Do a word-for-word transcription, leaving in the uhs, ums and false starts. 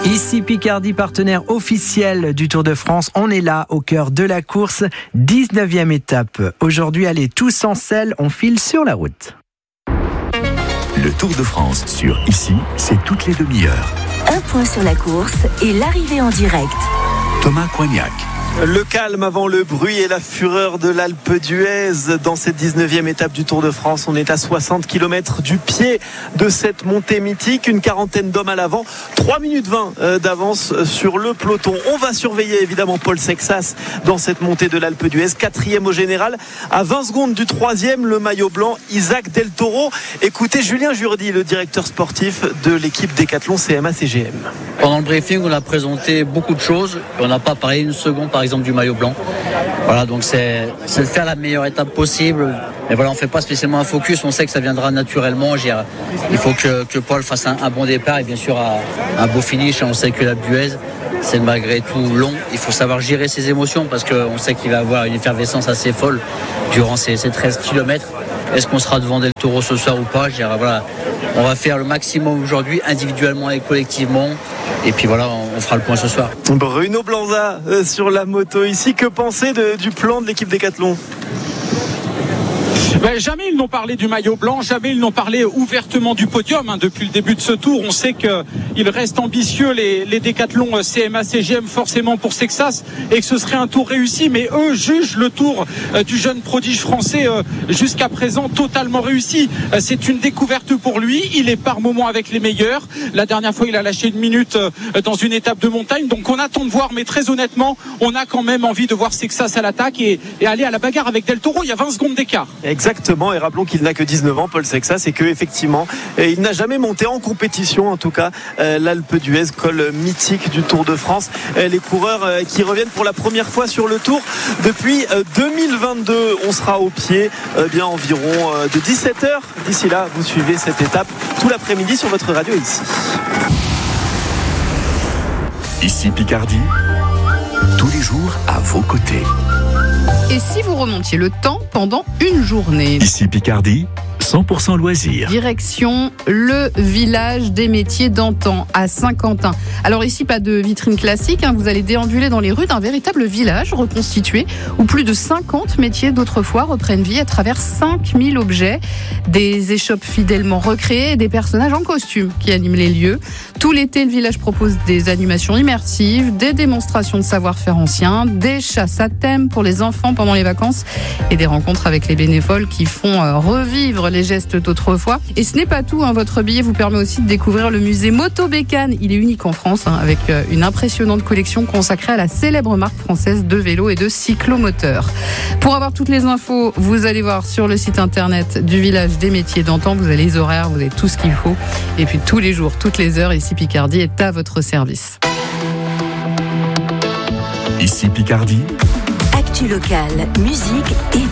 Ici Picardie, partenaire officiel du Tour de France. On est là, au cœur de la course. dix-neuvième étape. Aujourd'hui, allez tous en selle, on file sur la route. Le Tour de France sur Ici, c'est toutes les demi-heures. Un point sur la course et l'arrivée en direct. Thomas Coignac. Le calme avant le bruit et la fureur de l'Alpe d'Huez dans cette dix-neuvième étape du Tour de France. On est à soixante kilomètres du pied de cette montée mythique. Une quarantaine d'hommes à l'avant. trois minutes vingt d'avance sur le peloton. On va surveiller évidemment Paul Sexas dans cette montée de l'Alpe d'Huez. Quatrième au général. À vingt secondes du troisième, le maillot blanc, Isaac Del Toro. Écoutez Julien Jourdi, le directeur sportif de l'équipe Décathlon C M A C G M. Pendant le briefing, on a présenté beaucoup de choses. On n'a pas parlé une seconde par exemple du maillot blanc. Voilà, donc c'est, c'est de faire la meilleure étape possible. Mais voilà, on ne fait pas spécialement un focus, on sait que ça viendra naturellement. Il faut que, que Paul fasse un, un bon départ et bien sûr un, un beau finish. On sait que la Buez, c'est malgré tout long. Il faut savoir gérer ses émotions parce qu'on sait qu'il va avoir une effervescence assez folle durant ces, ces treize kilomètres. Est-ce qu'on sera devant Del Toro ce soir ou pas? Je dirais, voilà, on va faire le maximum aujourd'hui, individuellement et collectivement. Et puis voilà, on fera le point ce soir. Bruno Blanza euh, sur la moto ici. Que penser de, du plan de l'équipe Décathlon? Ben, jamais ils n'ont parlé du maillot blanc, jamais ils n'ont parlé ouvertement du podium. Hein. Depuis le début de ce tour, on sait qu'ils restent ambitieux, les, les Décathlons C M A C G M, forcément pour Sexas, et que ce serait un tour réussi. Mais eux jugent le tour euh, du jeune prodige français euh, jusqu'à présent totalement réussi. Euh, c'est une découverte pour lui. Il est par moments avec les meilleurs. La dernière fois, il a lâché une minute euh, dans une étape de montagne. Donc on attend de voir, mais très honnêtement, on a quand même envie de voir Sexas à l'attaque et, et aller à la bagarre avec Del Toro. Il y a vingt secondes d'écart. Exactement, et rappelons qu'il n'a que dix-neuf ans, Paul Sexas, et qu'effectivement, il n'a jamais monté en compétition, en tout cas, euh, l'Alpe d'Huez, col mythique du Tour de France. Euh, les coureurs euh, qui reviennent pour la première fois sur le Tour depuis euh, deux mille vingt-deux. On sera au pied euh, bien environ euh, de dix-sept heures. D'ici là, vous suivez cette étape tout l'après-midi sur votre radio ici. Ici Picardie, tous les jours à vos côtés. Et si vous remontiez le temps pendant une journée? Ici Picardie, cent pour cent loisirs. Direction le village des métiers d'antan à Saint-Quentin. Alors ici, pas de vitrine classique, hein, vous allez déambuler dans les rues d'un véritable village reconstitué où plus de cinquante métiers d'autrefois reprennent vie à travers cinq mille objets, des échoppes fidèlement recréées et des personnages en costume qui animent les lieux. Tout l'été, le village propose des animations immersives, des démonstrations de savoir-faire ancien, des chasses à thème pour les enfants pendant les vacances et des rencontres avec les bénévoles qui font revivre les gestes d'autrefois. Et ce n'est pas tout, hein. Votre billet vous permet aussi de découvrir le musée Moto Bécane. Il est unique en France, hein, avec une impressionnante collection consacrée à la célèbre marque française de vélos et de cyclomoteurs. Pour avoir toutes les infos, vous allez voir sur le site internet du village des métiers d'antan. Vous avez les horaires, vous avez tout ce qu'il faut. Et puis tous les jours, toutes les heures, ici Picardie est à votre service. Ici Picardie. Actu locale, musique et